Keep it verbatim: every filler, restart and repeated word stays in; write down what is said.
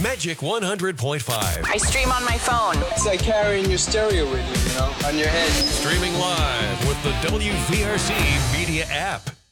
Magic one hundred point five. I stream on my phone. It's like carrying your stereo with you, you know, on your head. Streaming live with the W V R C Media app.